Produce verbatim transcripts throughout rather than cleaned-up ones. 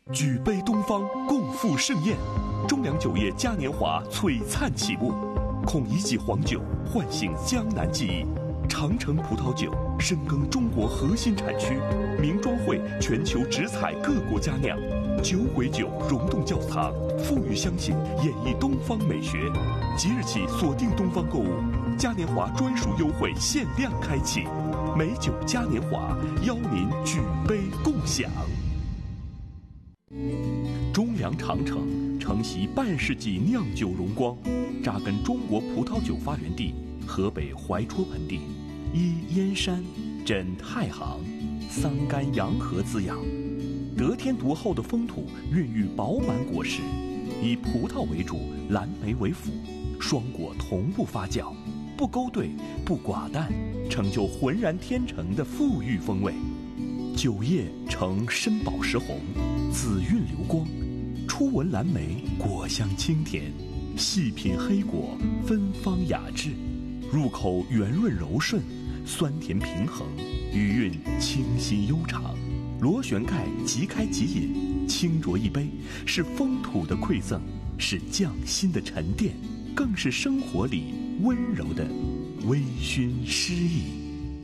举杯东方，共赴盛宴。中粮酒业嘉年华璀璨启幕，孔乙己黄酒唤醒江南记忆，长城葡萄酒深耕中国核心产区，名庄会全球直采各国佳酿，酒鬼酒溶洞窖藏，馥郁香型演绎东方美学。即日起锁定东方购物，嘉年华专属优惠限量开启，美酒嘉年华邀您举杯共享。中粮长城承袭半世纪酿酒荣光，扎根中国葡萄酒发源地河北怀戳盆地，依燕山、枕太行、桑干洋河滋养，得天独厚的风土孕育饱满果实，以葡萄为主，蓝莓为辅，双果同步发酵，不勾兑，不寡淡，成就浑然天成的馥郁风味。酒叶呈深宝石红，紫韵流光，初闻蓝莓，果香清甜，细品黑果，芬芳雅致，入口圆润柔顺，酸甜平衡，余韵清新悠长。螺旋盖即开即饮，轻酌一杯，是风土的馈赠，是匠心的沉淀，更是生活里温柔的微醺诗意。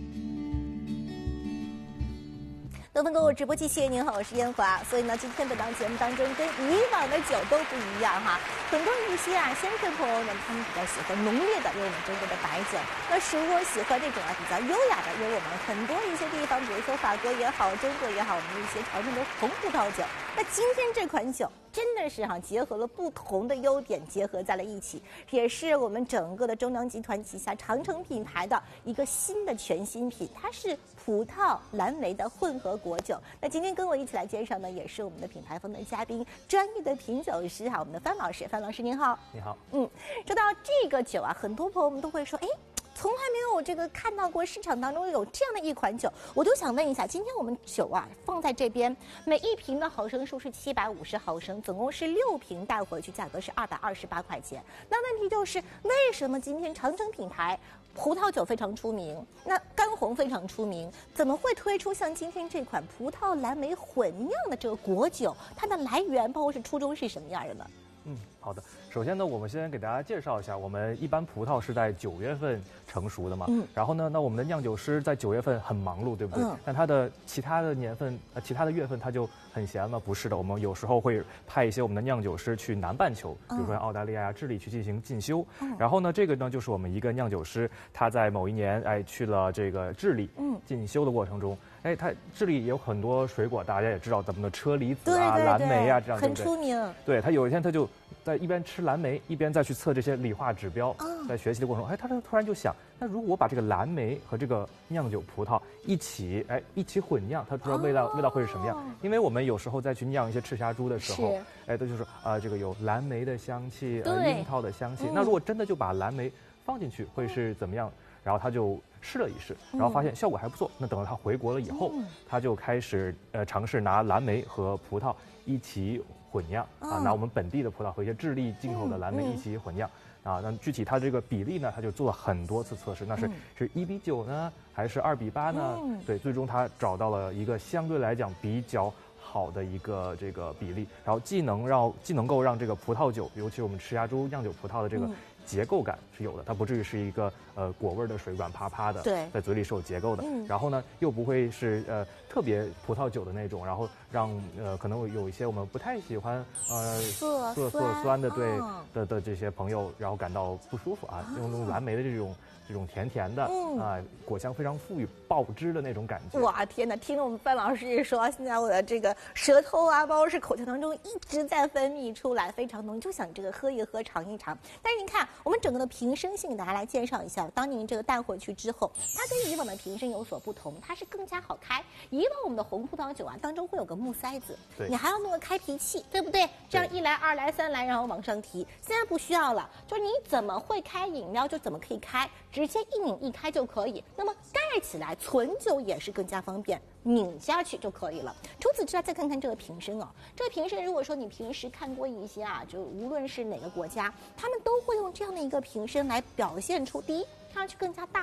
东风购物直播继续，您好，我是燕华。所以呢，今天的档节目当中跟以往的酒都不一样哈。很多一些啊先生朋友呢，他们比较喜欢浓烈的，有我们中国的白酒；那如果喜欢这种啊比较优雅的，有我们很多一些地方，比如说法国也好，中国也好，我们的一些常见的红葡萄酒。那今天这款酒真的是哈、啊、结合了不同的优点，结合在了一起，也是我们整个的中粮集团旗下长城品牌的一个新的全新品，它是葡萄蓝莓的混合果酒。那今天跟我一起来介绍呢，也是我们的品牌方的嘉宾，专业的品酒师哈，我们的范老师。范老师您好。 你好。 嗯，说到这个酒啊，很多朋友们都会说，哎，从来没有这个看到过市场当中有这样的一款酒，我就想问一下，今天我们酒啊放在这边，每一瓶的毫升数是七百五十毫升，总共是六瓶带回去，价格是二百二十八块钱。那问题就是为什么今天长城品牌葡萄酒非常出名，那干红非常出名，怎么会推出像今天这款葡萄蓝莓混酿的这个果酒？它的来源包括是初衷是什么样的呢？ 嗯，好的。首先呢，我们先给大家介绍一下，我们一般葡萄是在九月份成熟的嘛。嗯。然后呢，那我们的酿酒师在九月份很忙碌，对不对？嗯。但他的其他的年份，呃，其他的月份他就很闲吗？不是的，我们有时候会派一些我们的酿酒师去南半球，比如说澳大利亚、智利去进行进修。嗯。然后呢，这个呢就是我们一个酿酒师，他在某一年哎去了这个智利，嗯，进修的过程中。哎，它智利也有很多水果，大家也知道咱们的车厘子啊、 对对对蓝莓啊，这样很出名。 对，他有一天他就在一边吃蓝莓，一边再去测这些理化指标。哦、在学习的过程中，哎，他就突然就想，那如果我把这个蓝莓和这个酿酒葡萄一起，哎，一起混酿，他不知道味道、哦、味道会是什么样？因为我们有时候再去酿一些赤霞珠的时候，哎，它就是啊、呃，这个有蓝莓的香气，呃，樱桃的香气。嗯、那如果真的就把蓝莓放进去，会是怎么样？然后他就试了一试，然后发现效果还不错。那等到他回国了以后，他就开始呃尝试拿蓝莓和葡萄一起混酿啊，拿我们本地的葡萄和一些智利进口的蓝莓一起混酿啊。那具体它这个比例呢，他就做了很多次测试，那是是一比九呢，还是二比八呢？对，最终他找到了一个相对来讲比较好的一个这个比例，然后既能让既能够让这个葡萄酒，尤其是我们赤霞珠酿酒葡萄的这个结构感是有的，它不至于是一个呃果味的水软趴趴的， 对， 在嘴里是有结构的。嗯、然后呢，又不会是呃特别葡萄酒的那种，然后让呃可能有一些我们不太喜欢呃涩涩涩酸的对、哦、的的这些朋友，然后感到不舒服啊，用用蓝莓的这种。这种甜甜的，嗯啊、呃，果香非常馥郁、爆汁的那种感觉。 哇，天哪！听着我们范老师一说，现在我的这个舌头啊，包括是口腔当中一直在分泌出来，非常浓，就想这个喝一喝、尝一尝。但是您看，我们整个的瓶身性给大家来介绍一下。当您这个带回去之后，它跟以往的瓶身有所不同，它是更加好开。以往我们的红葡萄酒啊，当中会有个木塞子，你还要弄个开瓶器，对不对？这样一来、二来、三来，然后往上提。现在不需要了，就是你怎么会开饮料，就怎么可以开。直接一拧一开就可以，那么盖起来存酒也是更加方便，拧下去就可以了。除此之外，再看看这个瓶身哦，这个瓶身如果说你平时看过一些啊，就无论是哪个国家，他们都会用这样的一个瓶身来表现出，第一，看上去更加大了。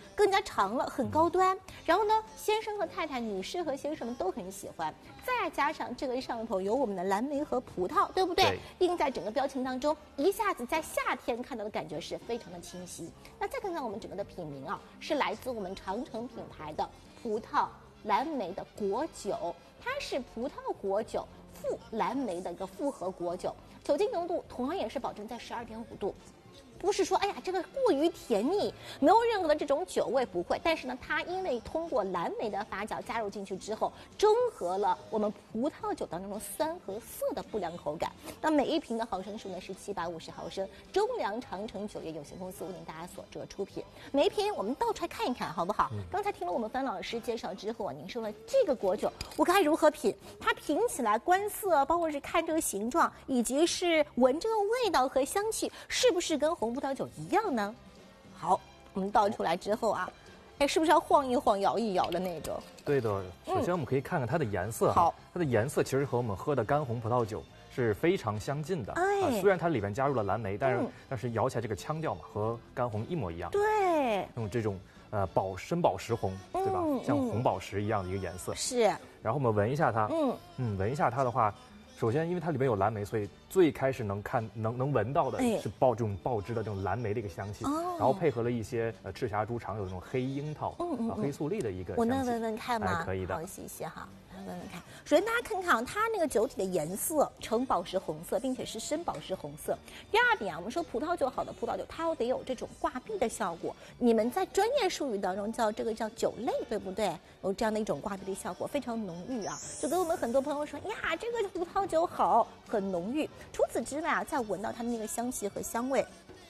更加长了，很高端。然后呢，先生和太太、女士和先生们都很喜欢。再加上这个上头有我们的蓝莓和葡萄，对不对？ 对， 印在整个标签当中，一下子在夏天看到的感觉是非常的清晰。那再看看我们整个的品名啊，是来自我们长城品牌的葡萄蓝莓的果酒，它是葡萄果酒附蓝莓的一个复合果酒，酒精浓度同样也是保证在十二点五度。不是说哎呀这个过于甜腻，没有任何的这种酒味，不会。但是呢，它因为通过蓝莓的发酵加入进去之后，中和了我们葡萄酒当中的酸和涩的不良口感。那每一瓶的毫升数呢是七百五十毫升，中粮长城酒业有限公司为您大家所这个出品。每一瓶我们倒出来看一看，好不好？嗯、刚才听了我们范老师介绍之后啊，您说了这个果酒我该如何品？它品起来观色，包括是看这个形状，以及是闻这个味道和香气，是不是跟红葡萄酒一样呢？好，我们倒出来之后啊，哎，是不是要晃一晃、摇一摇的那种？ 对的。首先我们可以看看它的颜色。 好， 它的颜色其实和我们喝的干红葡萄酒是非常相近的。 哎， 啊，虽然它里面加入了蓝莓，但是、嗯、但是摇起来这个腔调嘛，和干红一模一样。 对， 用这种呃宝深宝石红，对吧？嗯、像红宝石一样的一个颜色。 是。 然后我们闻一下它。 嗯嗯，闻一下它的话。首先，因为它里面有蓝莓，所以最开始能看、能能闻到的是爆这种爆汁的这种蓝莓的一个香气，哦、然后配合了一些呃赤霞珠常有这种黑樱桃、嗯嗯、黑醋栗的一个香气。 我能闻闻看吗？ 哎、可以的。 好，谢谢哈。闻闻看，首先大家看看啊，它那个酒体的颜色呈宝石红色，并且是深宝石红色。第二点啊，我们说葡萄酒好的葡萄酒，它要得有这种挂壁的效果。你们在专业术语当中叫这个叫酒类，对不对？有这样的一种挂壁的效果，非常浓郁啊。就跟我们很多朋友说呀，这个葡萄酒好，很浓郁。除此之外啊，再闻到它的那个香气和香味，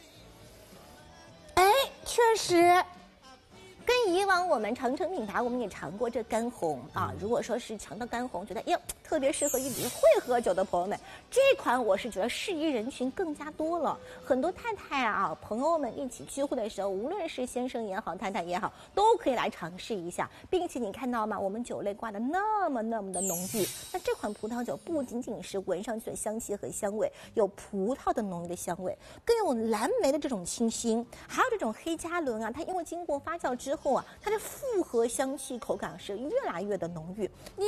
哎，确实。跟以往我们长城品牌，我们也尝过这干红啊。如果说是尝到干红，觉得哟特别适合于你会喝酒的朋友们，这款我是觉得适宜人群更加多了。很多太太啊，朋友们一起聚会的时候，无论是先生也好，太太也好，都可以来尝试一下。并且你看到吗？我们酒类挂的那么那么的浓郁，那这款葡萄酒不仅仅是闻上去的香气和香味，有葡萄的浓郁的香味，更有蓝莓的这种清新，还有这种黑加仑啊，它因为经过发酵之后。后啊，它的复合香气口感是越来越的浓郁。